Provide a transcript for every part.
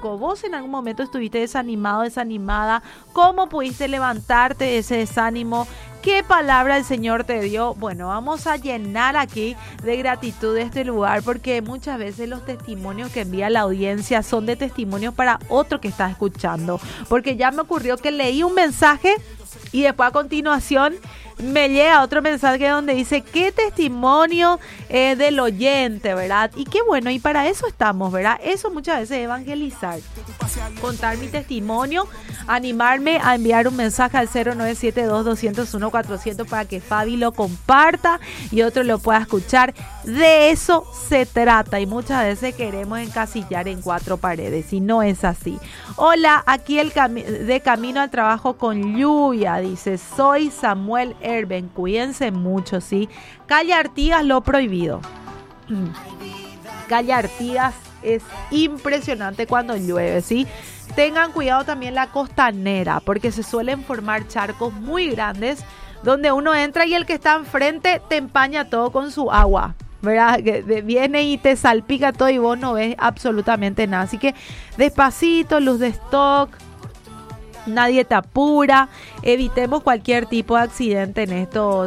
poco. ¿Vos en algún momento estuviste desanimado, desanimada? ¿Cómo pudiste levantarte de ese desánimo? ¿Qué palabra el Señor te dio? Bueno, vamos a llenar aquí de gratitud este lugar, porque muchas veces los testimonios que envía la audiencia son de testimonios para otro que está escuchando. Porque ya me ocurrió que leí un mensaje y después a continuación me llega otro mensaje donde dice qué testimonio del oyente, ¿verdad? Y qué bueno, y para eso estamos, ¿verdad? Eso muchas veces es evangelizar, contar mi testimonio, animarme a enviar un mensaje al 0972-201-400 para que Fabi lo comparta y otro lo pueda escuchar. De eso se trata, y muchas veces queremos encasillar en cuatro paredes y no es así. Hola, aquí de camino al trabajo con lluvia, dice, soy Samuel Erben, cuídense mucho, ¿sí? Calle Artigas, lo prohibido. Calle Artigas es impresionante cuando llueve, ¿sí? Tengan cuidado también la costanera, porque se suelen formar charcos muy grandes donde uno entra y el que está enfrente te empaña todo con su agua, ¿verdad? Que viene y te salpica todo y vos no ves absolutamente nada. Así que despacito, luz de stock, nadie te apura, evitemos cualquier tipo de accidente en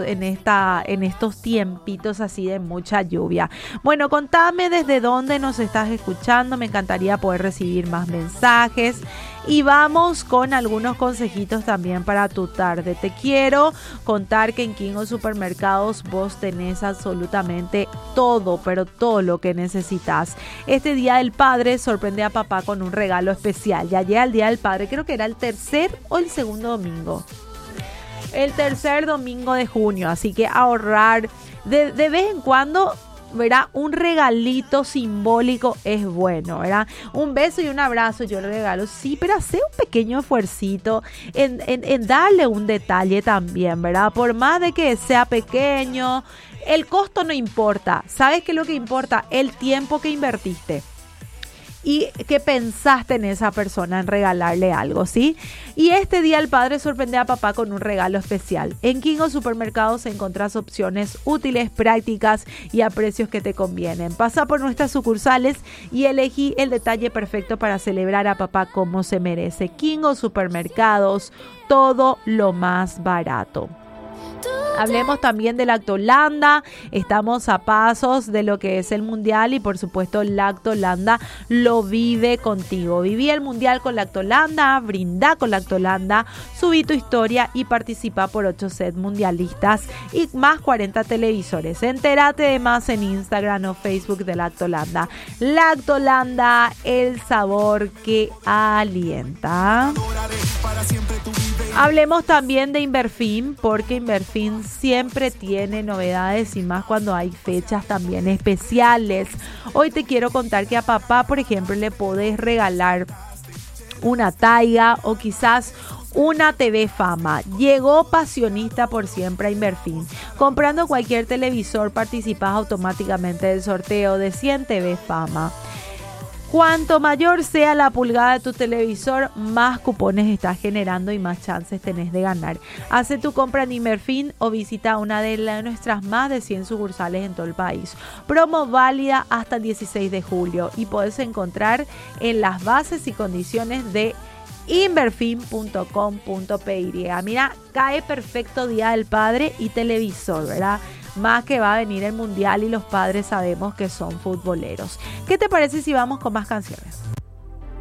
estos tiempitos así de mucha lluvia. Bueno, contame desde dónde nos estás escuchando, me encantaría poder recibir más mensajes. Y vamos con algunos consejitos también para tu tarde. Te quiero contar que en Kingo Supermercados vos tenés absolutamente todo, pero todo lo que necesitas. Este Día del Padre sorprende a papá con un regalo especial. Ya llega el Día del Padre, creo que era el tercer o el segundo domingo. El tercer domingo de junio, así que ahorrar de vez en cuando, ¿verdad? Un regalito simbólico es bueno, ¿verdad? Un beso y un abrazo yo le regalo, sí, pero hace un pequeño esfuercito en darle un detalle también, ¿verdad? Por más de que sea pequeño, el costo no importa. ¿Sabes qué es lo que importa? El tiempo que invertiste y que pensaste en esa persona, en regalarle algo, ¿sí? Y este Día el Padre sorprende a papá con un regalo especial. En Kingo Supermercados encontrás opciones útiles, prácticas y a precios que te convienen. Pasa por nuestras sucursales y elegí el detalle perfecto para celebrar a papá como se merece. Kingo Supermercados, todo lo más barato. Hablemos también de Lactolanda. Estamos a pasos de lo que es el Mundial y por supuesto Lactolanda lo vive contigo. Viví el Mundial con Lactolanda, brinda con Lactolanda, subí tu historia y participa por 8 sets mundialistas y más 40 televisores. Entérate de más en Instagram o Facebook de Lactolanda. Lactolanda, el sabor que alienta. Hablemos también de Inverfin, porque Inverfin siempre tiene novedades y más cuando hay fechas también especiales. Hoy te quiero contar que a papá, por ejemplo, le podés regalar una Taiga o quizás una TV Fama. Llegó Pasionista por siempre a Inverfin. Comprando cualquier televisor participás automáticamente del sorteo de 100 TV Fama. Cuanto mayor sea la pulgada de tu televisor, más cupones estás generando y más chances tenés de ganar. Hace tu compra en Inverfin o visita una de nuestras más de 100 sucursales en todo el país. Promo válida hasta el 16 de julio y podés encontrar en las bases y condiciones de inverfin.com.py. Mira, cae perfecto Día del Padre y televisor, ¿verdad? Más que va a venir el Mundial y los padres sabemos que son futboleros. ¿Qué te parece si vamos con más canciones?